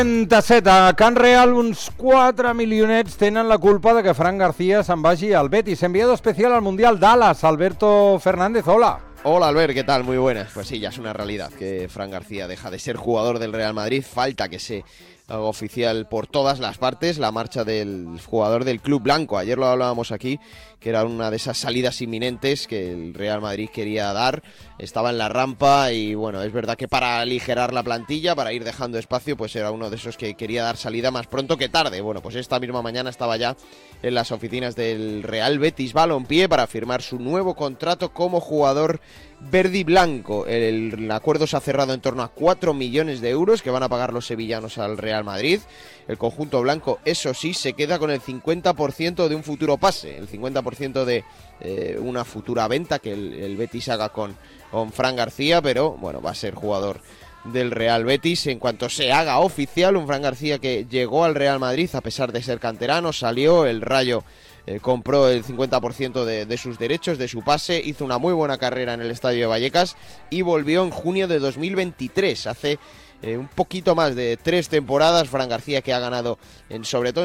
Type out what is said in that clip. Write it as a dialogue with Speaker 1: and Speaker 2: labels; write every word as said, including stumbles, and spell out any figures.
Speaker 1: trenta-set, a Can Real uns quatre milionets tenen la culpa de que Fran García se'n vagi al Betis. Enviado especial al Mundial Dallas, Alberto Fernández, hola.
Speaker 2: Hola Albert, ¿qué tal? Muy buenas. Pues sí, ya es una realidad que Fran García deja de ser jugador del Real Madrid. Falta que se haga oficial por todas las partes la marcha del jugador del Club Blanco. Ayer lo hablábamos aquí, que era una de esas salidas inminentes que el Real Madrid quería dar. Estaba en la rampa y bueno, es verdad que para aligerar la plantilla, para ir dejando espacio, pues era uno de esos que quería dar salida más pronto que tarde. Bueno, pues esta misma mañana estaba ya en las oficinas del Real Betis Balompié para firmar su nuevo contrato como jugador verde y blanco. El, el acuerdo se ha cerrado en torno a cuatro millones de euros que van a pagar los sevillanos al Real Madrid. El conjunto blanco, eso sí, se queda con el cincuenta por ciento de un futuro pase, el cincuenta por ciento de eh, una futura venta que el, el Betis haga con, con Fran García, pero bueno, va a ser jugador del Real Betis en cuanto se haga oficial. Un Fran García que llegó al Real Madrid a pesar de ser canterano, salió, el Rayo eh, compró el cincuenta por ciento de, de sus derechos, de su pase, hizo una muy buena carrera en el Estadio de Vallecas y volvió en junio de dos mil veintitrés, hace eh, un poquito más de tres temporadas. Fran García que ha ganado en, sobre todo